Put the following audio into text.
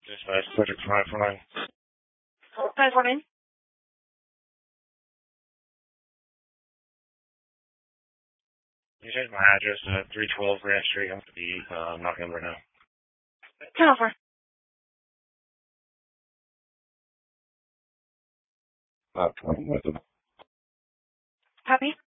Dispatch, subject 549. 549. You changed my address to 312 Grant Street. I'm going to be knocking right now. 10-4. Not 20 with them. Copy.